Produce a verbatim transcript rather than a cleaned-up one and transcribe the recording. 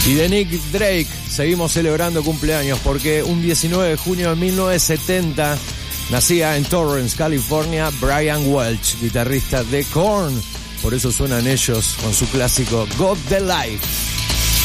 Y de Nick Drake seguimos celebrando cumpleaños porque un diecinueve de junio de mil novecientos setenta nacía en Torrance, California, Brian Welch, guitarrista de Korn. Por eso suenan ellos con su clásico Got the Life.